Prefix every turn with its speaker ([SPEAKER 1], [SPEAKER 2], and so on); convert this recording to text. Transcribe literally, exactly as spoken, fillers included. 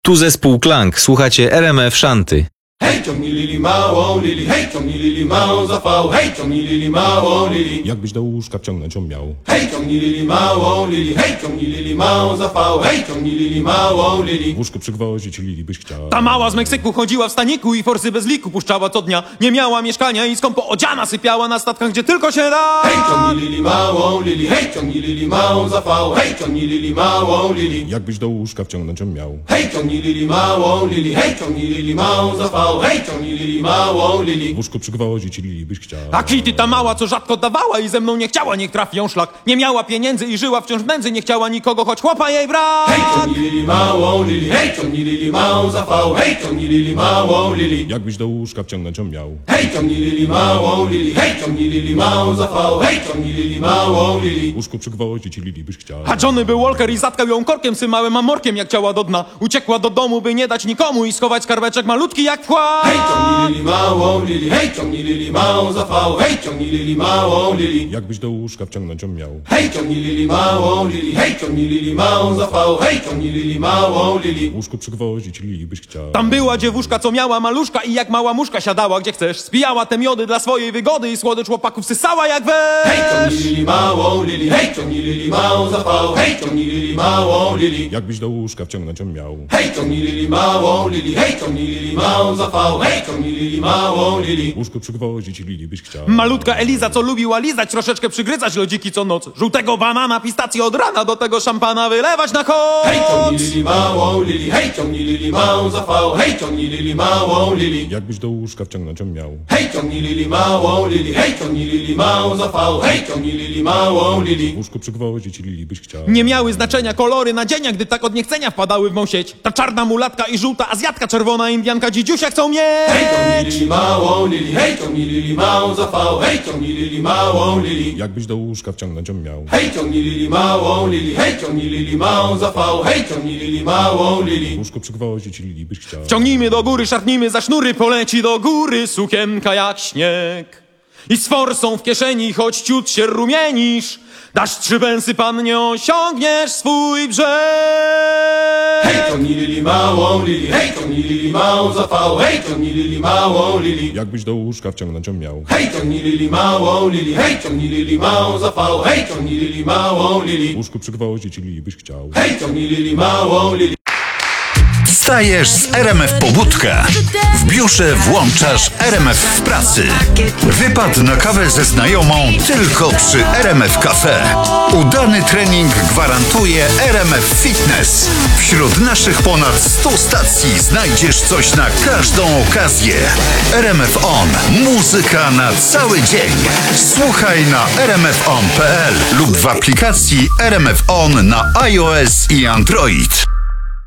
[SPEAKER 1] Tu zespół Klank, słuchacie R M F Szanty.
[SPEAKER 2] Hej, ciągnij lili małą lili, hej, ciągnij lili małą za fał, hej, ciągnij lili małą lili.
[SPEAKER 3] Jakbyś do łóżka wciągnąć ją miał.
[SPEAKER 2] Hej, ciągnij lili małą lili, hej, ciągnij lili małą za fał, hej, ciągnij lili małą lili.
[SPEAKER 3] W łóżku przygwoździć lili byś chciał.
[SPEAKER 4] Ta mała z Meksyku chodziła w staniku i forsy bez liku puszczała co dnia. Nie miała mieszkania i skąpo odziana sypiała na statkach, gdzie tylko się da.
[SPEAKER 2] Hej, ciągnij lili małą lili, hej, ciągnij lili małą za fał, hej, ciągnij lili małą lili.
[SPEAKER 3] Jakbyś do łóżka wciągnąć ją miał.
[SPEAKER 2] Hej, ciągnij lili małą lili, hej, ciągnij lili małą za fał, hej, ciągnij lili małą lili.
[SPEAKER 3] W łóżku przygwoździć lili byś chciał.
[SPEAKER 4] A Kitty ta mała, co rzadko dawała i ze mną nie chciała, niech trafi ją szlak. Nie miała pieniędzy i żyła wciąż w nędzy, nie chciała nikogo, choć chłopa jej brak.
[SPEAKER 2] Hej, ciągnij lili małą lili, hej, ciągnij lili małą za fał, hej, ciągnij lili małą lili.
[SPEAKER 3] Jakbyś do łóżka wciągnąć ją miał.
[SPEAKER 2] Hej, ciągnij lili małą lili, hej, ciągnij lili małą za fał, hej, ciągnij lili małą lili.
[SPEAKER 3] W łóżku przygwoździć lili byś chciał.
[SPEAKER 4] A Johnny był Walker i zatkał ją korkiem symałym amorkiem, jak ciała do dna. Uciekła do domu, by nie dać nikomu i schować skarbeczek malutki jak wkład.
[SPEAKER 2] Hej, ciągnij lili małą lili, hej, ciągnij lili małą za fał, hej, ciągnij lili małą lili.
[SPEAKER 3] Jakbyś do łóżka wciągnąć ją miał.
[SPEAKER 2] Hej, ciągnij lili małą lili, hej, ciągnij lili małą za fał, hej, ciągnij lili małą lili.
[SPEAKER 3] W łóżku przygwoździć lili byś chciał.
[SPEAKER 4] Tam była dziewuszka, co miała maluszka i jak mała muszka siadała gdzie chcesz. Spijała te miody dla swojej wygody i słodycz chłopaków sysała jak wesz.
[SPEAKER 2] Hej, ciągnij lili małą lili, hej, ciągnij lili małą za fał, hej, ciągnij lili małą lili.
[SPEAKER 3] Jakbyś do łóżka wciągnąć ją miał.
[SPEAKER 2] Hej, ciągnij lili małą lili, hej, ciągnij lili małą za fał, hej, ciągnij lili małą lili.
[SPEAKER 3] W łóżku przygwoździć lili byś chciał.
[SPEAKER 4] Malutka Eliza, co lubiła lizać, troszeczkę przygryzać lodziki co noc. Żółtego banana, pistację od rana, do tego szampana wylewać na koc.
[SPEAKER 2] Hej, ciągnij lili małą lili, hej, ciągnij lili małą za fał, hej, ciągnij lili małą lili.
[SPEAKER 3] Jakbyś do łóżka wciągnąć ją miał.
[SPEAKER 2] Hej, ciągnij lili małą lili, hej, ciągnij lili małą za fał, hej, ciągnij lili małą
[SPEAKER 3] W
[SPEAKER 2] lili.
[SPEAKER 3] łóżku przygwoździć lili byś chciał.
[SPEAKER 4] Nie miały znaczenia kolory nadzienia, gdy tak od niechcenia wpadały w mą sieć. Ta czarna mulatka i żółta azjatka, czerwona indianka, dzidziusia chcą
[SPEAKER 2] Hej, ciągnij
[SPEAKER 4] mieć.
[SPEAKER 2] lili małą lili, hej, ciągnij lili małą za fał, hej, ciągnij lili małą lili.
[SPEAKER 3] Jakbyś do łóżka wciągnąć ją miał.
[SPEAKER 2] Hej, ciągnij lili małą lili, hej, ciągnij lili małą za fał, hej, ciągnij lili małą
[SPEAKER 3] W
[SPEAKER 2] lili.
[SPEAKER 3] łóżku przygwoździć lili byś chciał.
[SPEAKER 4] Ciągnijmy do góry, szarpnijmy za sznury, poleci do góry sukienka jak śnieg. I z forsą w kieszeni, choć ciut się rumienisz, dasz trzy pensy, pan, nie osiągniesz swój brzeg.
[SPEAKER 2] Hej, ciągnij lili małą lili, hej, ciągnij lili małą za fał, hej, ciągnij lili małą lili.
[SPEAKER 3] Jakbyś do łóżka wciągnąć ją miał.
[SPEAKER 2] Hej, ciągnij lili małą lili, hej, ciągnij lili małą za fał, hej, ciągnij lili małą
[SPEAKER 3] W
[SPEAKER 2] lili.
[SPEAKER 3] łóżku przygwoździć lili byś chciał.
[SPEAKER 2] Hej, ciągnij lili małą lili.
[SPEAKER 5] Wstajesz z R M F Pobudka. W biurze włączasz R M F w pracy. Wypad na kawę ze znajomą tylko przy R M F Cafe. Udany trening gwarantuje R M F Fitness. Wśród naszych ponad stu stacji znajdziesz coś na każdą okazję. R M F On. Muzyka na cały dzień. Słuchaj na r m f on kropka p l lub w aplikacji R M F On na iOS i Android.